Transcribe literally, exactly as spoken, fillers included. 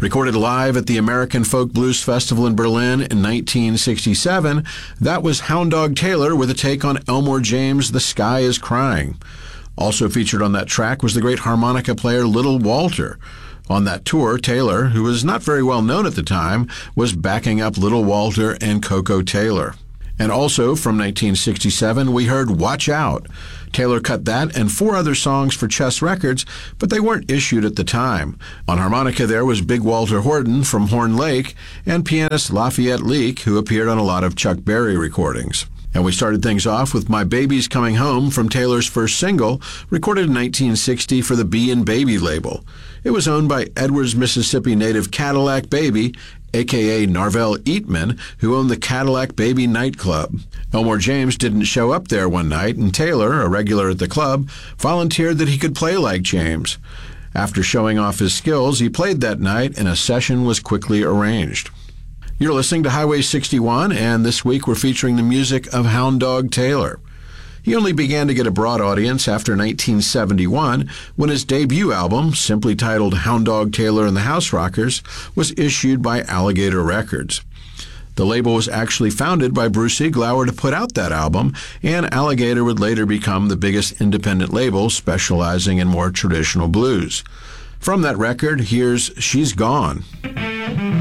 Recorded live at the American Folk Blues Festival in Berlin in nineteen sixty-seven, that was Hound Dog Taylor with a take on Elmore James' The Sky is Crying. Also featured on that track was the great harmonica player Little Walter. On that tour, Taylor, who was not very well known at the time, was backing up Little Walter and Coco Taylor. And also from nineteen sixty-seven, we heard Watch Out. Taylor cut that and four other songs for Chess Records, but they weren't issued at the time. On harmonica there was Big Walter Horton from Horn Lake and pianist Lafayette Leake, who appeared on a lot of Chuck Berry recordings. And we started things off with My Baby's Coming Home from Taylor's first single, recorded in nineteen sixty for the Bee and Baby label. It was owned by Edwards, Mississippi native Cadillac Baby, a k a. Narvel Eatman, who owned the Cadillac Baby nightclub. Elmore James didn't show up there one night, and Taylor, a regular at the club, volunteered that he could play like James. After showing off his skills, he played that night, and a session was quickly arranged. You're listening to Highway sixty-one, and this week we're featuring the music of Hound Dog Taylor. He only began to get a broad audience after nineteen seventy-one, when his debut album, simply titled Hound Dog Taylor and the House Rockers, was issued by Alligator Records. The label was actually founded by Bruce Iglauer to put out that album, and Alligator would later become the biggest independent label specializing in more traditional blues. From that record, here's She's Gone.